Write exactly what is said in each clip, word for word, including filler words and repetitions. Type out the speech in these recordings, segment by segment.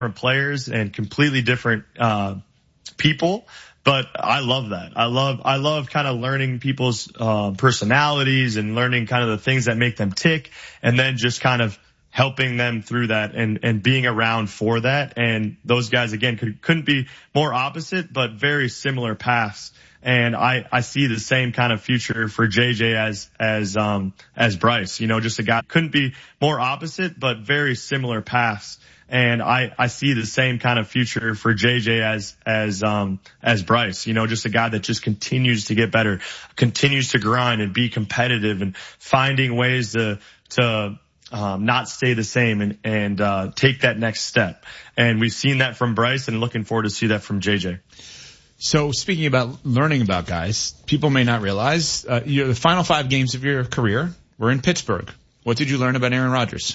different players and completely different uh people. But I love that. I love, I love kind of learning people's, uh, personalities and learning kind of the things that make them tick, and then just kind of helping them through that and, and being around for that. And those guys, again, could, couldn't be more opposite, but very similar paths. And I, I see the same kind of future for J J as, as, um, as Bryce, you know, just a guy couldn't be more opposite, but very similar paths. And I, I see the same kind of future for J J as, as, um, as Bryce, you know, just a guy that just continues to get better, continues to grind and be competitive and finding ways to, to, um, not stay the same and, and, uh, take that next step. And we've seen that from Bryce and looking forward to see that from J J. So speaking about learning about guys, people may not realize, uh, you know, the final five games of your career were in Pittsburgh. What did you learn about Aaron Rodgers?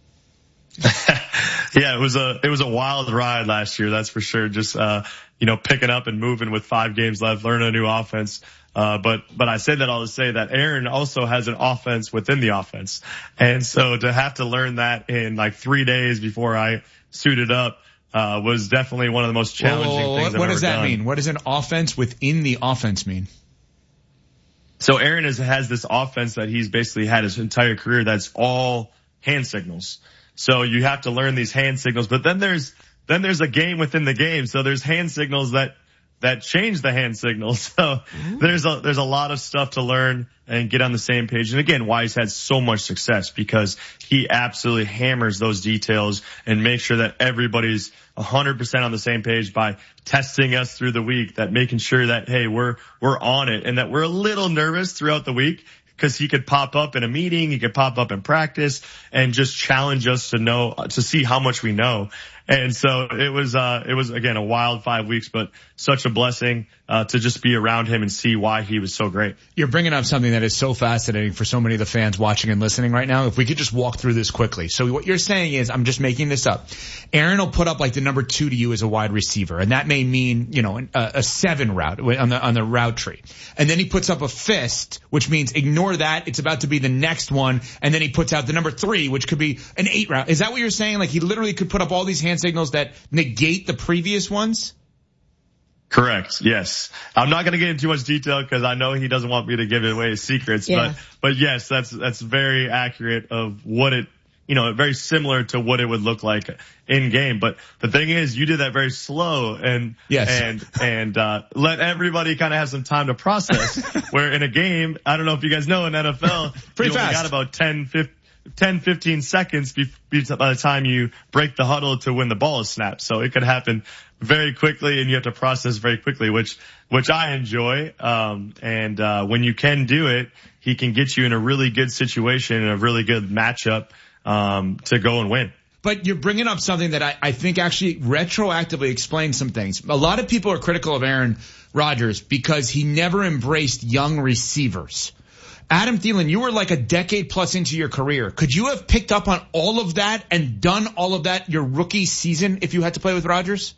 Yeah, it was a, it was a wild ride last year. That's for sure. Just, uh, you know, picking up and moving with five games left, learning a new offense. Uh, but, but I say that all to say that Aaron also has an offense within the offense. And so to have to learn that in like three days before I suited up, uh, was definitely one of the most challenging whoa, whoa, whoa. things I've What ever does that done. mean? What does an offense within the offense mean? So Aaron is, has this offense that he's basically had his entire career that's all hand signals. So you have to learn these hand signals, but then there's, then there's a game within the game. So there's hand signals that, that change the hand signals. So mm-hmm. there's a, there's a lot of stuff to learn and get on the same page. And again, why he's had so much success, because he absolutely hammers those details and makes sure that everybody's a hundred percent on the same page by testing us through the week, that making sure that, hey, we're, we're on it, and that we're a little nervous throughout the week, because he could pop up in a meeting, he could pop up in practice and just challenge us to know, to see how much we know. And so it was, uh, it was again a wild five weeks, but such a blessing, uh, to just be around him and see why he was so great. You're bringing up something that is so fascinating for so many of the fans watching and listening right now. If we could just walk through this quickly. So what you're saying is, I'm just making this up. Aaron will put up like the number two to you as a wide receiver, and that may mean, you know, a, a seven route on the, on the route tree. And then he puts up a fist, which means ignore that. It's about to be the next one. And then he puts out the number three, which could be an eight route. Is that what you're saying? Like he literally could put up all these hand signals that negate the previous ones? Correct. Yes. I'm not going to get into too much detail because I know he doesn't want me to give away his secrets, yeah. but, but yes, that's, that's very accurate of what it, you know, very similar to what it would look like in game. But the thing is, you did that very slow and, yes. and, and, uh, let everybody kind of have some time to process. Where in a game, I don't know if you guys know in N F L, Pretty you only fast. got about ten, fifteen seconds by the time you break the huddle to when the ball is snapped. So it could happen very quickly and you have to process very quickly, which, which I enjoy. Um, and, uh, when you can do it, he can get you in a really good situation and a really good matchup, um, to go and win. But you're bringing up something that I, I think actually retroactively explains some things. A lot of people are critical of Aaron Rodgers because he never embraced young receivers. Adam Thielen, you were like a decade plus into your career. Could you have picked up on all of that and done all of that your rookie season if you had to play with Rodgers?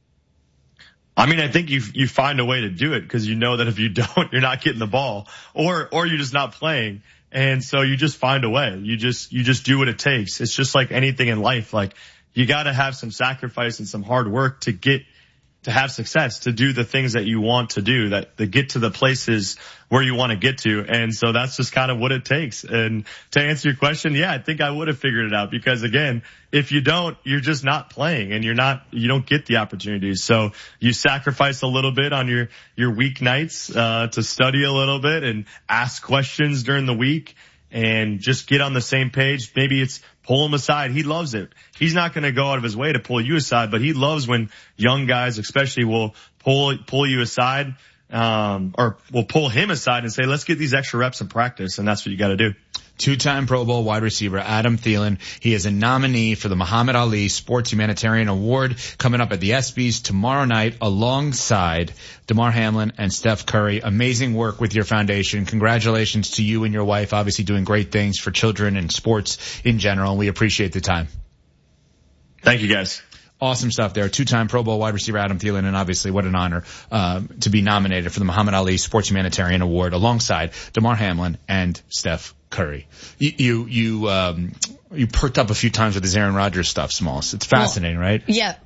I mean, I think you you find a way to do it because you know that if you don't, you're not getting the ball, or or you're just not playing. And so you just find a way. You just you just do what it takes. It's just like anything in life. Like you got to have some sacrifice and some hard work to get to have success, to do the things that you want to do, that to get to the places where you want to get to. And so that's just kind of what it takes. And to answer your question, yeah, I think I would have figured it out because again, if you don't, you're just not playing and you're not, you don't get the opportunities. So you sacrifice a little bit on your, your weeknights, uh, to study a little bit and ask questions during the week and just get on the same page. Maybe it's pull him aside. He loves it. He's not going to go out of his way to pull you aside, but he loves when young guys especially will pull, pull you aside, um, or will pull him aside and say, let's get these extra reps in practice. And that's what you got to do. Two-time Pro Bowl wide receiver Adam Thielen. He is a nominee for the Muhammad Ali Sports Humanitarian Award coming up at the ESPYs tomorrow night alongside Damar Hamlin and Steph Curry. Amazing work with your foundation. Congratulations to you and your wife, obviously doing great things for children and sports in general. We appreciate the time. Thank you, guys. Awesome stuff there. Two-time Pro Bowl wide receiver Adam Thielen, and obviously what an honor um, to be nominated for the Muhammad Ali Sports Humanitarian Award alongside Damar Hamlin and Steph Curry. You you you um you perked up a few times with his Aaron Rodgers stuff, Smalls. It's fascinating, well, right? Yeah,